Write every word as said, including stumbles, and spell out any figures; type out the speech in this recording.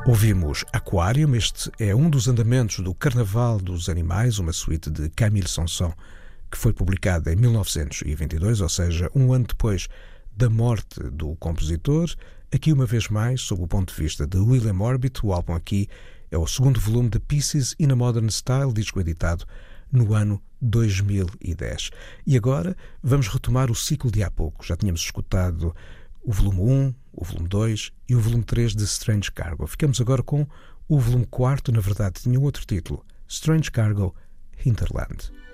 Ouvimos Aquarium, este é um dos andamentos do Carnaval dos Animais, uma suíte de Camille Sanson, que foi publicada em mil novecentos e vinte e dois, ou seja, um ano depois da morte do compositor. Aqui, uma vez mais, sob o ponto de vista de William Orbit, o álbum aqui é o segundo volume de Pieces in a Modern Style, disco editado no ano dois mil e dez. E agora vamos retomar o ciclo de há pouco. Já tínhamos escutado o volume um, o volume dois e o volume três de Strange Cargo. Ficamos agora com o volume quatro, na verdade tinha outro título, Strange Cargo Hinterland.